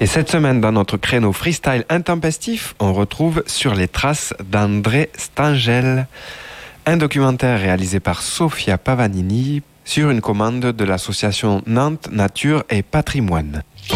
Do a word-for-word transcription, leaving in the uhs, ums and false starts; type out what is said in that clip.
Et cette semaine, dans notre créneau freestyle intempestif, on retrouve Sur les traces d'André Stangel, un documentaire réalisé par Sofia Pavanini sur une commande de l'association Nantes Nature et Patrimoine.